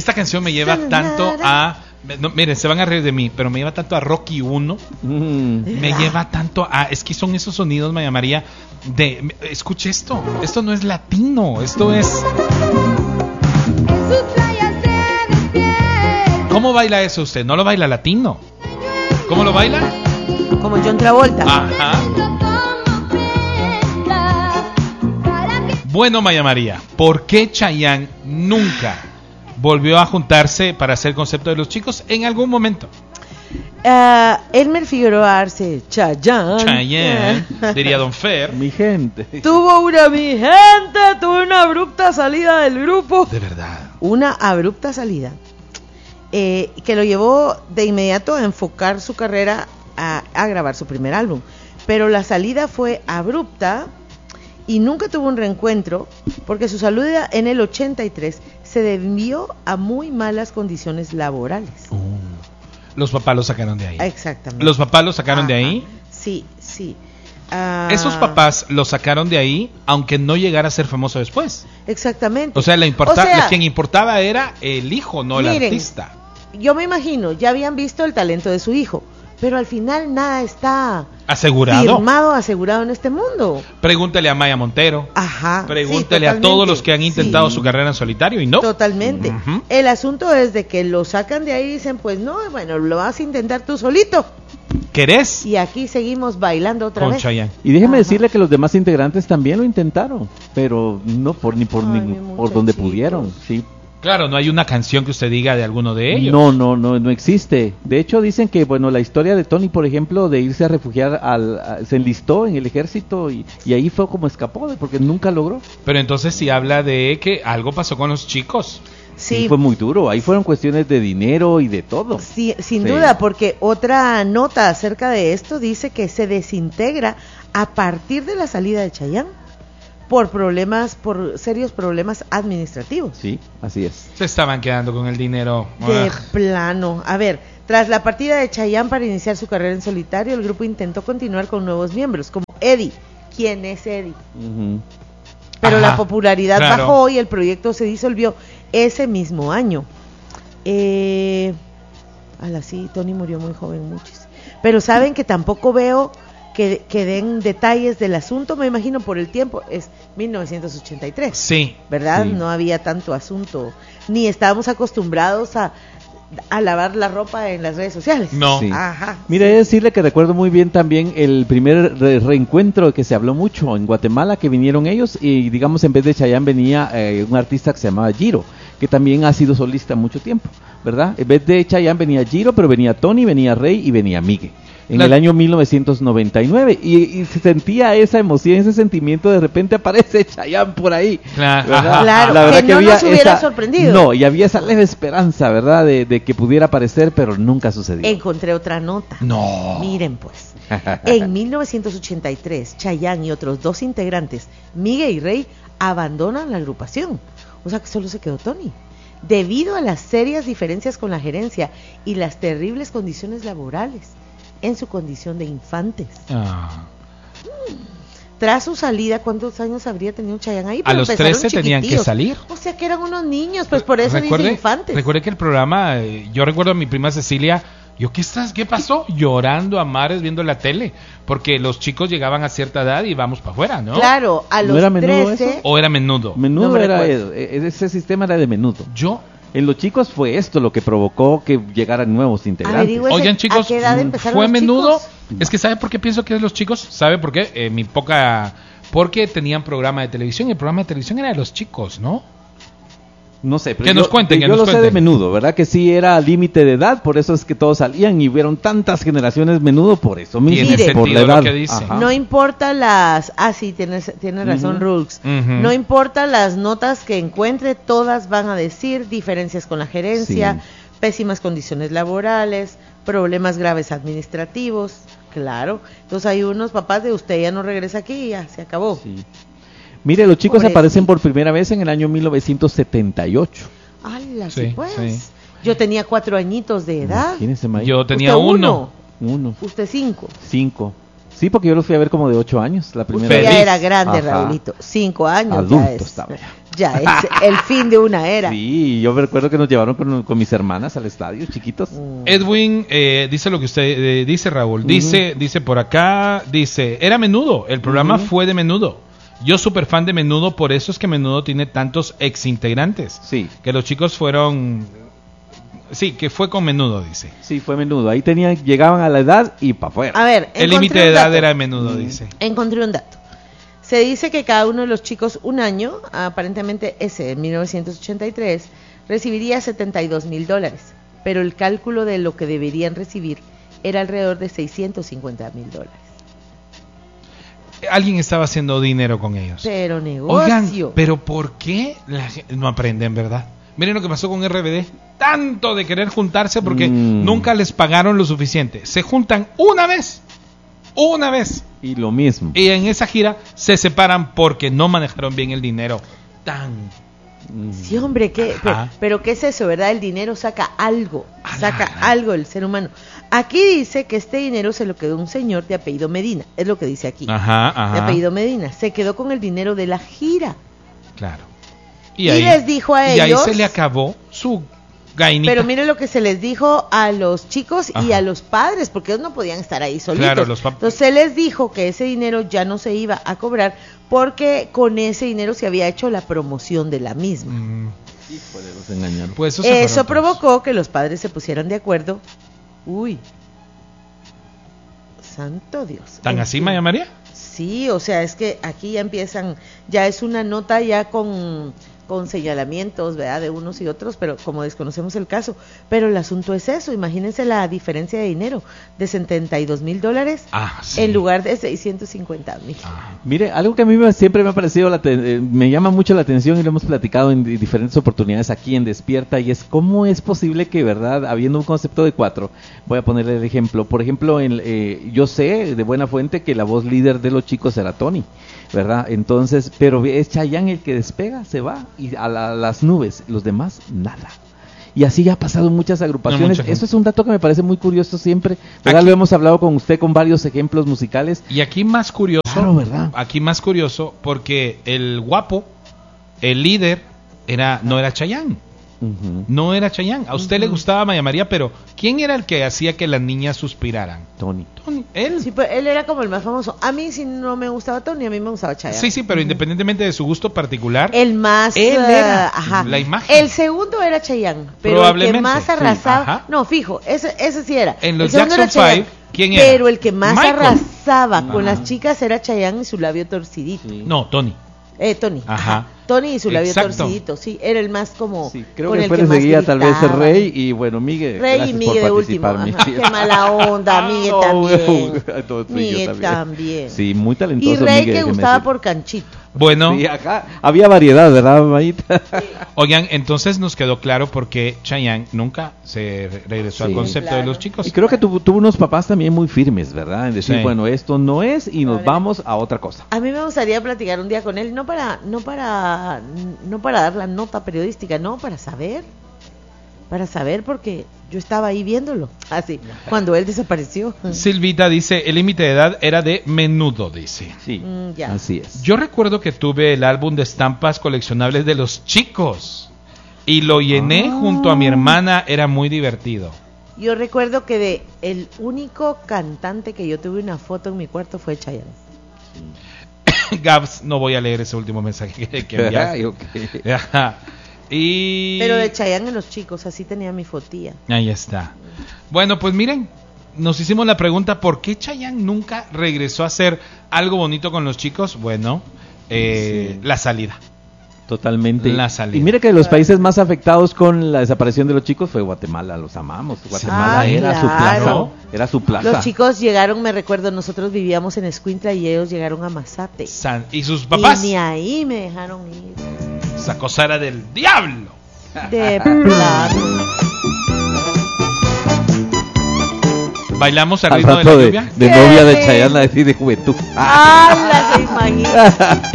Esta canción me lleva tanto a... No, miren, se van a reír de mí, pero me lleva tanto a Rocky 1. Me lleva tanto a... Es que son esos sonidos, Maya María, de... Escuche esto. Esto no es latino. Esto es... ¿Cómo baila eso usted? ¿No lo baila latino? ¿Cómo lo baila? Como John Travolta. Ajá. Bueno, Maya María, ¿por qué Chayanne nunca volvió a juntarse para hacer concepto de los chicos en algún momento? Elmer Figueroa Arce, Chayanne, diría Don Fer. Mi gente. tuvo una abrupta salida del grupo. De verdad. Una abrupta salida. Que lo llevó de inmediato a enfocar su carrera a grabar su primer álbum. Pero la salida fue abrupta y nunca tuvo un reencuentro porque su salida en el 83 se debió a muy malas condiciones laborales. Los papás lo sacaron de ahí. Exactamente. ¿Los papás lo sacaron de ahí? Sí. Esos papás lo sacaron de ahí, aunque no llegara a ser famoso después. Exactamente. O sea, quien importaba era el hijo, no el artista. Yo me imagino, ya habían visto el talento de su hijo, pero al final nada está asegurado en este mundo. Pregúntale a Maya Montero. Ajá. Pregúntale a todos los que han intentado su carrera en solitario y no. Totalmente. Uh-huh. El asunto es de que lo sacan de ahí y dicen, pues no, bueno, lo vas a intentar tú solito. ¿Querés? Y aquí seguimos bailando otra vez. Chayanne. Y déjeme decirle que los demás integrantes también lo intentaron, pero no por donde pudieron, sí. Claro, no hay una canción que usted diga de alguno de ellos. No existe. De hecho, dicen que, bueno, la historia de Tony, por ejemplo, de irse a refugiar, se enlistó en el ejército y ahí fue como escapó, porque nunca logró. Pero entonces sí habla de que algo pasó con los chicos. Sí, fue muy duro. Ahí fueron cuestiones de dinero y de todo. Sí, sin duda, porque otra nota acerca de esto dice que se desintegra a partir de la salida de Chayanne. Por serios problemas administrativos. Sí, así es. Se estaban quedando con el dinero. De plano. A ver, tras la partida de Chayanne para iniciar su carrera en solitario, el grupo intentó continuar con nuevos miembros, como Eddie. ¿Quién es Eddie? Uh-huh. Pero la popularidad bajó y el proyecto se disolvió ese mismo año. Sí, Tony murió muy joven, muchos. Pero saben que tampoco veo que den detalles del asunto, me imagino por el tiempo, es 1983. Sí. ¿Verdad? Sí. No había tanto asunto, ni estábamos acostumbrados a lavar la ropa en las redes sociales. No. Sí. Ajá. Mira, he de decirle que recuerdo muy bien también el primer reencuentro que se habló mucho en Guatemala, que vinieron ellos y digamos en vez de Chayanne venía un artista que se llamaba Giro, que también ha sido solista mucho tiempo, ¿verdad? En vez de Chayanne venía Giro, pero venía Tony, venía Rey y venía Migue. En el año 1999 y se sentía esa emoción, ese sentimiento, de repente aparece Chayanne por ahí. Claro, la verdad que no nos hubiera sorprendido. No, y había esa leve esperanza, ¿verdad? De que pudiera aparecer, pero nunca sucedió. Encontré otra nota. No. Miren pues, en 1983, Chayanne y otros 2 integrantes, Migue y Rey, abandonan la agrupación. O sea que solo se quedó Tony. Debido a las serias diferencias con la gerencia y las terribles condiciones laborales en su condición de infantes. Tras su salida, ¿cuántos años habría tenido Chayanne ahí? A los 13 tenían que salir. O sea que eran unos niños, pues por eso dice infantes. Recuerde que el programa, yo recuerdo a mi prima Cecilia, ¿qué pasó? Llorando a mares viendo la tele, porque los chicos llegaban a cierta edad y vamos para afuera, ¿no? Claro, a los ¿No era menudo 13. eso? ¿O era menudo? Menudo No era, ese sistema era de menudo. En los chicos fue esto lo que provocó que llegaran nuevos integrantes. Averigüese, Oigan, chicos, ¿a qué edad empezaron ¿fue los menudo? chicos? Es que ¿sabe por qué pienso que es los chicos? ¿Sabe por qué? Porque tenían programa de televisión y el programa de televisión era de los chicos, ¿no? No sé, pero que nos cuenten. Yo lo sé de menudo, ¿verdad? Que sí era límite de edad, por eso es que todos salían y hubieron tantas generaciones menudo por eso mismo. Tiene por sentido lo que dice. No importa las... sí, tiene razón, Rulks. No importa las notas que encuentre, todas van a decir diferencias con la gerencia, pésimas condiciones laborales, problemas graves administrativos, claro. Entonces hay unos papás de usted ya no regresa aquí y ya se acabó. Sí. Mire, los chicos aparecen por primera vez en el año 1978. ¡Hala, sí, pues! Sí. Yo tenía 4 añitos de edad. Imagínese, yo tenía 1. Uno. ¿Usted 5? 5. Sí, porque yo los fui a ver como de 8 años, la primera Usted vez. ya era grande, Ajá. Raulito. 5 años Adulto estaba ya es el fin de una era. Sí, yo me recuerdo que nos llevaron con mis hermanas al estadio, chiquitos. Edwin dice lo que usted dice, Raúl. Dice por acá, era Menudo. El programa fue de Menudo. Yo súper fan de Menudo, por eso es que Menudo tiene tantos ex integrantes. Sí. Que los chicos fueron... Sí, que fue con Menudo, dice. Sí, fue Menudo. Ahí llegaban a la edad y para afuera. A ver, El límite de edad era Menudo, dice. Encontré un dato. Se dice que cada uno de los chicos un año, aparentemente ese en 1983, recibiría $72,000, pero el cálculo de lo que deberían recibir era alrededor de $650,000. Alguien estaba haciendo dinero con ellos. Pero negocio. Oigan, pero ¿por qué la gente no aprenden, verdad? Miren lo que pasó con RBD. Tanto de querer juntarse porque nunca les pagaron lo suficiente. Se juntan una vez. Y lo mismo. Y en esa gira se separan porque no manejaron bien el dinero. Sí, hombre, pero ¿qué es eso, verdad? El dinero saca algo del ser humano. Aquí dice que este dinero se lo quedó un señor de apellido Medina, es lo que dice aquí. De apellido Medina. Se quedó con el dinero de la gira. Claro. Y les dijo a ellos... Y ahí se le acabó su gainita. Pero mire lo que se les dijo a los chicos y a los padres, porque ellos no podían estar ahí solitos. Claro, entonces se les dijo que ese dinero ya no se iba a cobrar porque con ese dinero se había hecho la promoción de la misma. Híjole, los engañaron. Pues eso provocó que los padres se pusieran de acuerdo. Uy, santo Dios. ¿Tan así, Maya María? Sí, o sea, es que aquí ya empiezan, ya es una nota ya con señalamientos, ¿verdad? De unos y otros, pero como desconocemos el caso, pero el asunto es eso, imagínense la diferencia de dinero, de $72,000 en lugar de $650,000. Mire, algo que a mí siempre me ha parecido, me llama mucho la atención y lo hemos platicado en diferentes oportunidades aquí en Despierta, y es cómo es posible que, ¿verdad? Habiendo un concepto de 4, voy a ponerle el ejemplo, por ejemplo, yo sé de buena fuente que la voz líder de los chicos era Tony, ¿verdad? Entonces, pero es Chayanne el que despega, se va y a las nubes, los demás nada. Y así ya ha pasado en muchas agrupaciones. Eso es un dato que me parece muy curioso siempre, ¿verdad? Lo hemos hablado con usted con varios ejemplos musicales. Y aquí más curioso, claro, ¿verdad? Aquí más curioso porque el guapo, el líder no era Chayanne. No era Chayanne. A usted le gustaba Maya María, pero ¿quién era el que hacía que las niñas suspiraran? Tony. Él. Sí, pues él era como el más famoso. A mí sí no me gustaba Tony, a mí me gustaba Chayanne. Sí, pero independientemente de su gusto particular, el más él era la imagen. El segundo era Chayanne, pero el que más arrasaba, no, fijo, ese sí era. En los Jackson 5, ¿quién era? Pero el que más arrasaba con las chicas era Chayanne y su labio torcidito. Sí. No, Tony. Tony. Tony y su labio torcidito, sí, era el más como. Sí, creo que después le seguía tal vez el Rey y bueno, Miguel. Rey y Miguel de último. Qué mala onda, Miguel también. Miguel también. Sí, muy talentoso. Y Rey que gustaba por Canchito. Bueno, sí, acá había variedad, ¿verdad, Mayita? Sí. Oigan, entonces nos quedó claro por qué Chayanne nunca se regresó al concepto de los chicos. Y creo que tuvo unos papás también muy firmes, ¿verdad? En decir, bueno, esto no es y nos vamos a otra cosa. A mí me gustaría platicar un día con él, no para dar la nota periodística, no, para saber porque yo estaba ahí viéndolo, así, cuando él desapareció. Silvita dice, el límite de edad era de Menudo, dice. Sí, así es. Yo recuerdo que tuve el álbum de estampas coleccionables de los chicos y lo llené junto a mi hermana, era muy divertido. Yo recuerdo que el único cantante que yo tuve una foto en mi cuarto fue Chayanne. Gabs, no voy a leer ese último mensaje que enviaste. Pero de Chayanne en los chicos, así tenía mi fotilla. Ahí está. Bueno, pues miren, nos hicimos la pregunta, ¿por qué Chayanne nunca regresó a hacer algo bonito con los chicos? Bueno, la salida. Totalmente. La salida. Y mire que los países más afectados con la desaparición de los chicos fue Guatemala, los amamos. Guatemala era su plaza. Los chicos llegaron, me recuerdo, nosotros vivíamos en Escuintla y ellos llegaron a Mazate. ¿Y sus papás? Y ni ahí me dejaron ir. Esa cosa era del diablo. De plano. Bailamos al ritmo de la lluvia. De novia de Chayanne, así de juventud. ¡Hala, se imagina!